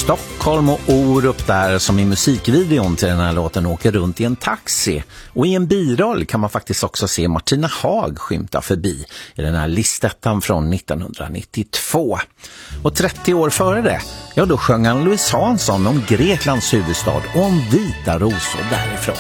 Stockholm och Orup där som i musikvideon till den här låten åker runt i en taxi. Och i en biroll kan man faktiskt också se Martina Haag skymta förbi i den här listettan från 1992. Och 30 år före det, ja då sjöng han Louise Hansson om Greklands huvudstad och om vita rosor därifrån.